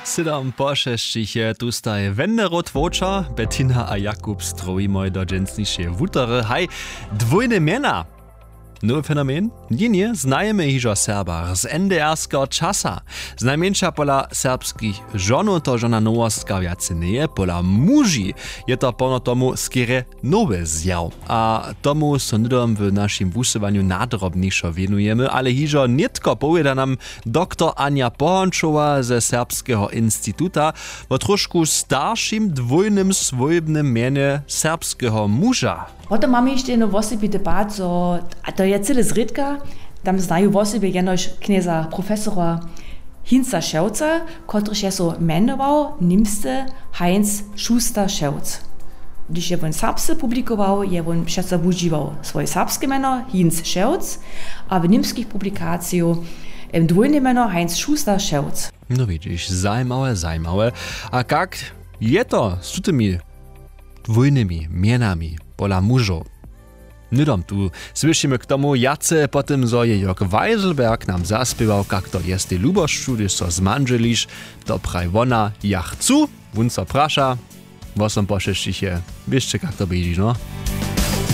Sydam pošešćiche, tu staj Wennerot Voča, Bettina a Jakub strojimoj do dżensniše wutere. Haj, dwójne miena. Nowy fenomen? Nie, znajemy hižo Serbar z NDR-ského časa. Znajmniejsza pola serbskich żonów to żona nowostka wiacy nie, pola muži je to pono tomu skierę nowy zjaw. A tomu sonidom w naszym wusywaniu nadrobniejszo wienujemy, ale hižo nitko powiada nam dr Ania Pohončová ze Serbskiego Instytuta o troszkę starszym dwójnym swojbnym mienie serbskiego muža. Potem mamy jeszcze jedną osobitą debat, to je cyle zrytka, tam znają w osobie jenoś knieza profesora Hinza Ševca, który się mianował niemscy Heinz Schuster-Ševc. Když je on serbscy publikował, je on přece używał swoje serbskie miano Hinz Ševc, a w niemskich publikacjach dwójne miano Heinz Schuster-Ševc. No widzisz, zajmawe. A jak je to z tymi dwójnymi mienami pola mužov? Nydom tu słyszymy k tomu jace potem, zo je Jörg Weiselberg nam zaspiewał, jak to jest ty luboszczu, gdyż so zmandżelisz, to praj wona, ja chcу, wun so prasza, wo som pošešćiche, wieszcie, jak to będzie, no?